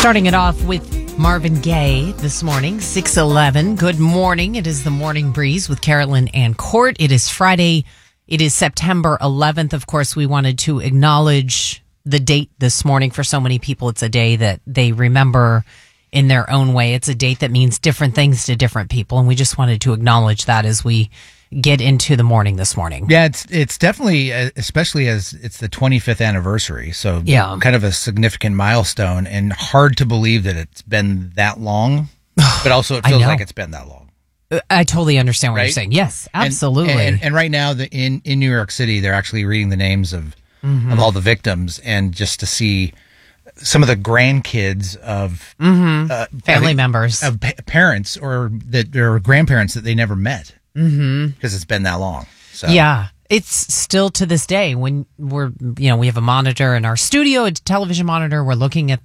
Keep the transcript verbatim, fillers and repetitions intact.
Starting it off with Marvin Gaye this morning, six eleven. Good morning. It is the Morning Breeze with Carolyn and Court. It is Friday. It is September eleventh. Of course, we wanted to acknowledge the date this morning. For so many people, it's a day that they remember in their own way. It's a date that means different things to different people, and we just wanted to acknowledge that as we get into the morning this morning. Yeah, it's it's definitely, uh, especially as it's the twenty-fifth anniversary, so yeah. kind of a significant milestone, and hard to believe that it's been that long, but also it feels like it's been that long. I totally understand what right? you're saying. Yes, absolutely. And, and, and right now, the, in, in New York City, they're actually reading the names of, mm-hmm. of all the victims, and just to see some of the grandkids of mm-hmm. uh, family of, members, of pa- parents or that or grandparents that they never met. Mm-hmm. Because it's been that long. So. Yeah, it's still to this day when we're, you know, we have a monitor in our studio, a television monitor. We're looking at